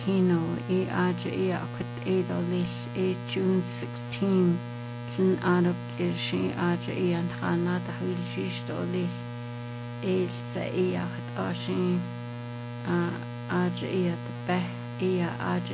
Kino e aja e akut e dolish e June 16 llyn arab girshi aja e antrana da hwyl shish dolish e lsa e akut ashin aja e at beh e aja